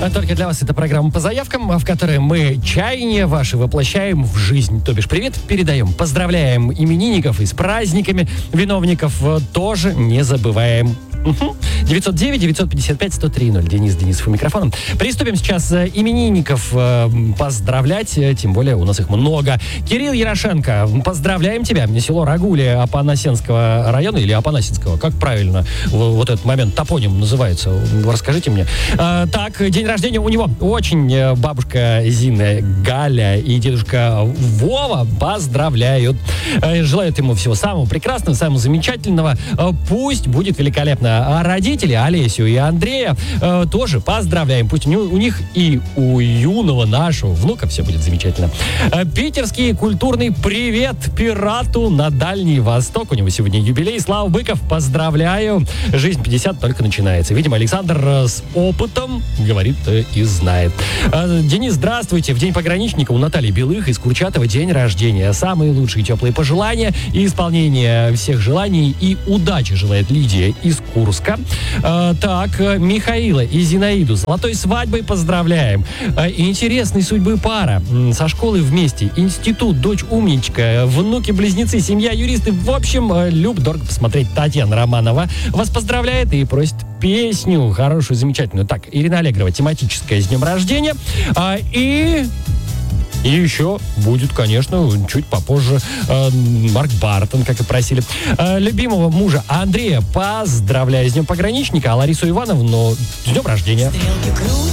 Только для вас эта программа по заявкам, в которой мы чаяния ваши воплощаем в жизнь. То бишь, привет передаем. Поздравляем именинников и с праздниками. Виновников тоже не забываем. 909-955-1030. Денис Денисов у микрофона. Приступим сейчас именинников поздравлять, тем более у нас их много. Кирилл Ярошенко, поздравляем тебя. Село Рагули Апанасенского района или Апанасинского, как правильно вот этот момент, топоним называется? Расскажите мне. Так, день рождения у него очень бабушка Зина, Галя и дедушка Вова поздравляют. Желают ему всего самого прекрасного, самого замечательного. Пусть будет великолепно. А родители Олесю и Андрея тоже поздравляем. Пусть у них и у юного нашего внука все будет замечательно. Питерский культурный привет пирату на Дальний Восток. У него сегодня юбилей. Слава Быков, поздравляю. Жизнь 50 только начинается. Видимо, Александр с опытом говорит и знает. Денис, здравствуйте. В день пограничника у Натальи Белых из Курчатова день рождения. Самые лучшие теплые пожелания и исполнение всех желаний и удачи желает Лидия из Курска. Так, Михаила и Зинаиду с золотой свадьбой поздравляем. Интересной судьбы пара. Со школы вместе. Институт, дочь умничка, внуки-близнецы, семья, юристы. В общем, люб дорого посмотреть. Татьяна Романова вас поздравляет и просит песню хорошую, замечательную. Так, Ирина Аллегрова, тематическая, с днем рождения. И еще будет, конечно, чуть попозже Марк Бартон, как и просили. Любимого мужа Андрея поздравляю с днем пограничника, а Ларису Ивановну с днем рождения.